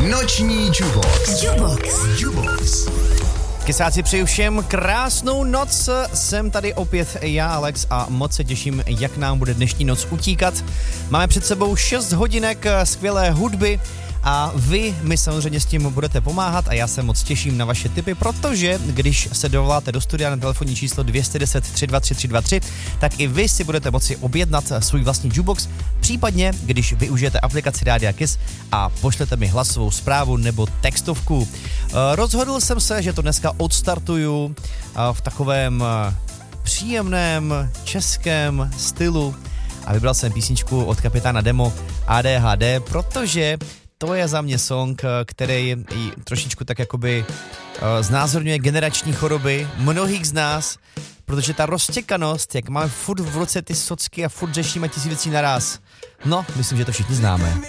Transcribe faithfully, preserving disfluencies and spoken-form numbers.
Noční Jubox. Jubox. Jubox. Kesáci, přeju všem krásnou noc, jsem tady opět já, Alex, a moc se těším, jak nám bude dnešní noc utíkat. Máme před sebou šest hodinek skvělé hudby a vy mi samozřejmě s tím budete pomáhat a já se moc těším na vaše tipy, protože když se dovoláte do studia na telefonní číslo dvě jedna nula tři dva tři tři dva tři, tak i vy si budete moci objednat svůj vlastní jukebox, případně když využijete aplikaci Rádia Kiss a pošlete mi hlasovou zprávu nebo textovku. Rozhodl jsem se, že to dneska odstartuju v takovém příjemném českém stylu a vybral jsem písničku od Kapitána Demo A D H D, protože to je za mě song, který trošičku tak jakoby znázorňuje generační choroby mnohých z nás, protože ta roztěkanost, jak máme furt v ruce ty socky a furt řešíme tisíc věcí naraz, no, myslím, že to všichni známe.